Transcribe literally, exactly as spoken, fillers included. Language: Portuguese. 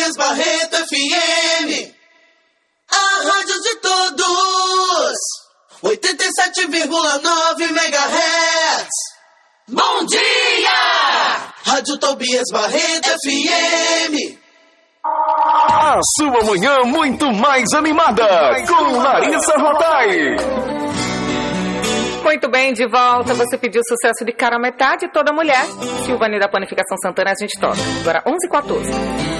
Tobias Barreto F M, a rádio de todos, oitenta e sete vírgula nove megahertz. Bom dia! Rádio Tobias Barreto F M. A sua manhã muito mais animada, com Larissa Rotai. Muito bem, de volta. Você pediu sucesso de Cara à Metade, Toda Mulher. Silvani da Panificação Santana, a gente toca. Agora onze e quatorze.